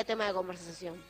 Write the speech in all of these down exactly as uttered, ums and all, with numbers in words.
tema de conversación.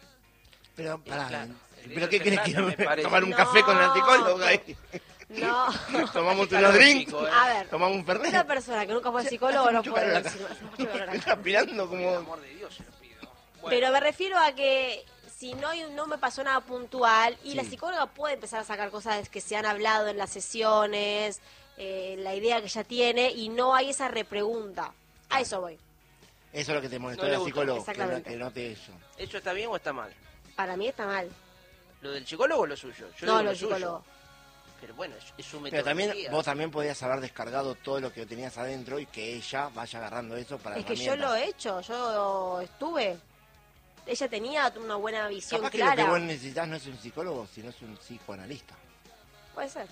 Pero, pará, claro, ¿pero qué querés que me parece. tomar un No, café con el anticólogo ahí? No. Tomamos Qué unos calor, drinks, chico, eh. A ver, tomamos un fernet. una persona que nunca fue psicólogo Hace no mucho puede calor decir, acá. hace mucho calor acá. Está aspirando Por el como... amor de Dios, se lo pido. Bueno, Pero me refiero a que si no, hay- no me pasó nada puntual y Sí. la psicóloga puede empezar a sacar cosas que se han hablado en las sesiones, eh, la idea que ella tiene y no hay esa repregunta. A eso voy. Eso es lo que te molestó No le del gustó. psicólogo, que no, Exactamente. que no te eso. ¿eso está bien o está mal? Para mí está mal. ¿Lo del psicólogo o lo suyo? Yo No, digo lo lo suyo. psicólogo. Pero bueno, es, es su Pero también, metodología. vos también podías haber descargado todo lo que tenías adentro y que ella vaya agarrando eso para Es que yo herramientas. lo he hecho, yo estuve. Ella tenía una buena visión Capaz que clara. lo que vos necesitas no es un psicólogo, sino es un psicoanalista. Puede ser.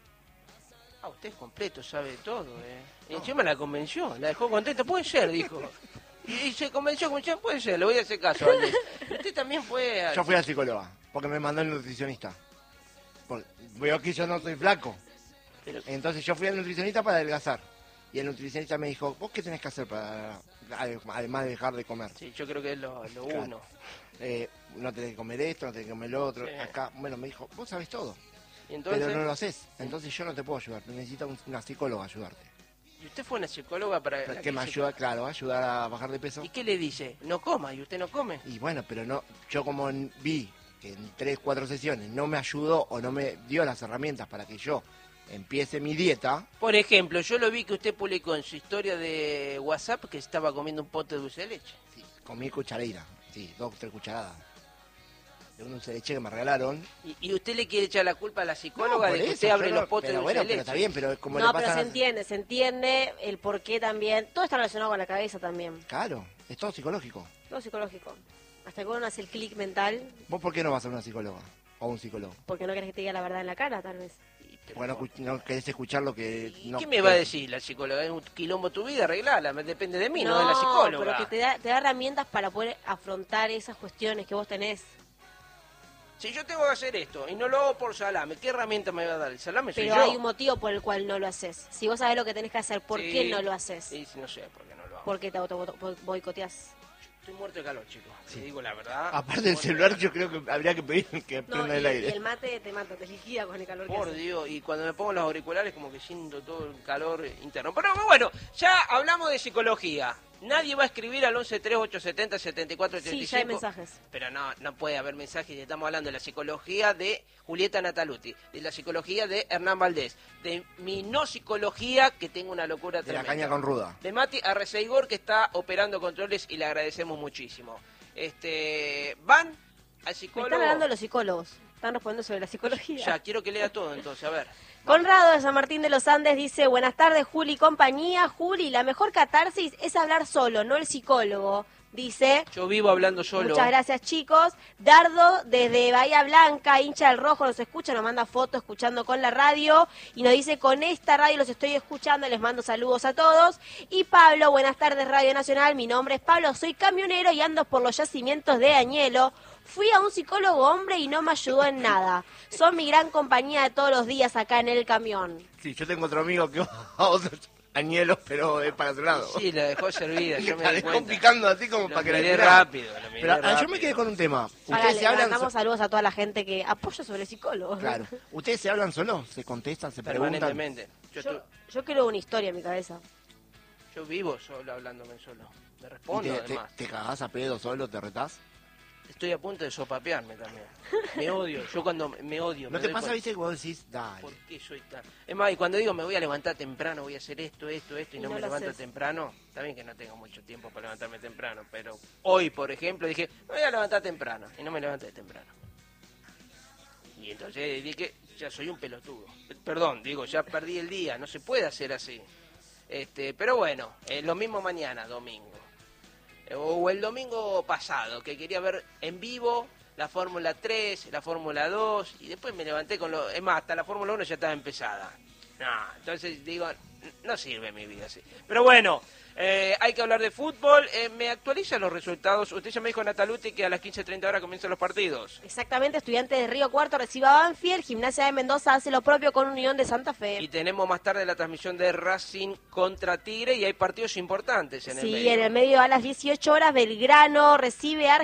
Ah, usted es completo, sabe todo, ¿eh? Y encima la convenció, la dejó contenta. Puede ser, dijo. Y, y se convenció, convenció, puede ser, le voy a hacer caso. Valdés. Usted también fue... a- Yo fui al psicóloga, porque me mandó el nutricionista. Porque veo que yo no soy flaco. Pero- Entonces yo fui al nutricionista para adelgazar. Y el nutricionista me dijo, ¿vos qué tenés que hacer para, además de dejar de comer? Sí, yo creo que es lo, lo Claro. uno. Eh, no tenés que comer esto, no tenés que comer lo otro. Sí. Acá, bueno, me dijo, vos sabés todo, Y entonces, pero no lo haces. Entonces yo no te puedo ayudar, necesito un- una psicóloga ayudarte. ¿y usted fue una psicóloga para... la Que que me se- ayuda, claro, a ayudar a bajar de peso. ¿Y qué le dice? No coma, ¿y usted no come? Y bueno, pero no, yo como en- vi que en tres, cuatro sesiones no me ayudó o no me dio las herramientas para que yo empiece mi dieta, Por ejemplo, yo lo vi que usted publicó en su historia de WhatsApp que estaba comiendo un pote de dulce de leche. sí, comí cuchareira, sí, dos o tres cucharadas de un dulce de leche que me regalaron. ¿Y, y usted le quiere echar la culpa a la psicóloga No, de por que eso, usted yo abre no- los potes pero de dulce bueno, de pero leche? está bien, pero es como No, le pero pasa se a- entiende, se entiende el por qué también. Todo está relacionado con la cabeza también. Claro, es todo psicológico. Todo psicológico. Hasta que uno hace el clic mental, ¿Vos por qué no vas a una psicóloga o un psicólogo? porque no querés que te diga la verdad en la cara, tal vez. Y, pero Porque no, bueno. escu- no querés escuchar lo que... ¿Y no qué me va a querés. decir la psicóloga? Es un quilombo tu vida, arreglala, me- depende de mí, no, de la psicóloga. pero que te da, te da herramientas para poder afrontar esas cuestiones que vos tenés. Si yo tengo que hacer esto y no lo hago por salame, ¿qué herramienta me va a dar? El salame soy Pero yo. hay un motivo por el cual no lo haces. Si vos sabés lo que tenés que hacer, ¿por Sí. qué no lo haces? Sí, sí, no sé por qué no lo hago. ¿Por qué te auto bo- boicoteás? Estoy muerto de calor, chicos. Te digo la verdad. Aparte Estoy del muerto de celular calor. yo creo que habría que pedir que No, prenda y, el y aire. el mate te mata, te liquida con el calor que Por hace. Dios, y cuando me pongo los auriculares como que siento todo el calor interno. Pero bueno, ya hablamos de psicología. Nadie va a escribir al once tres ocho siete cero siete cuatro ocho Sí, cinco. ya hay mensajes. Pero no, no puede haber mensajes. Estamos hablando de la psicología de Julieta Nataluti, de la psicología de Hernán Valdés, de mi no psicología, que tengo una locura De la tremenda. caña con ruda. De Mati Arreceigor, que está operando controles y le agradecemos muchísimo. Este, van al Me psicólogo. están hablando los psicólogos. Están respondiendo sobre la psicología. Ya, quiero que lea todo entonces, a ver. Conrado de San Martín de los Andes dice, buenas tardes Juli y compañía. Juli, la mejor catarsis es hablar solo, no el psicólogo. Dice, Yo vivo hablando solo. muchas gracias chicos. Dardo desde Bahía Blanca, hincha del rojo, nos escucha, nos manda fotos escuchando con la radio y nos dice, con esta radio los estoy escuchando, les mando saludos a todos. Y Pablo, buenas tardes Radio Nacional, mi nombre es Pablo, soy camionero y ando por los yacimientos de Añelo. Fui a un psicólogo hombre y no me ayudó en nada. Son mi gran compañía de todos los días acá en el camión. Sí, yo tengo otro amigo que va a otros añelos, pero es para otro lado. Sí, la dejó servida, yo me La di dejó cuenta. picando así como Lo para que la miré tirara. rápido, lo miré Pero ah, yo rápido. me quedé con un tema. Ahora Ustedes le se hablan... mandamos so- saludos a toda la gente que apoya sobre el psicólogo. Claro. ¿Ustedes se hablan solo? ¿Se contestan? ¿Se preguntan? Permanentemente. Yo, Yo, tu- yo creo una historia en mi cabeza. yo vivo solo hablándome solo. Me ¿Y respondo te, te, además. te cagás a pedo solo? ¿Te retás? Estoy a punto de sopapearme también. Me odio, yo cuando me- me odio. ¿No me te doy pasa, cuenta. viste, que vos decís, dale? ¿Por qué soy tan...? Es más, y cuando digo me voy a levantar temprano, voy a hacer esto, esto, esto, y, Y no, no me lo levanto haces. temprano, está bien que no tengo mucho tiempo para levantarme temprano, pero hoy, por ejemplo, dije, me voy a levantar temprano, y no me levanté temprano. Y entonces dije, ya soy un pelotudo. Perdón, digo, ya perdí el día, no se puede hacer así. Este, pero bueno, eh, lo mismo mañana, domingo. Eh, O el domingo pasado, que quería ver en vivo la Fórmula tres, la Fórmula dos, y después me levanté con lo... Es más, hasta la Fórmula uno ya estaba empezada. No, entonces digo, no sirve mi vida así. Pero bueno, eh, hay que hablar de fútbol. Eh, ¿Me actualizan los resultados? Usted ya me dijo, Nataluti, que a las quince treinta horas comienzan los partidos. Exactamente, Estudiantes de Río Cuarto recibe a Banfield, Gimnasia de Mendoza hace lo propio con Unión de Santa Fe. Y tenemos más tarde la transmisión de Racing contra Tigre y hay partidos importantes en sí, el medio. en el medio a las dieciocho horas Belgrano recibe a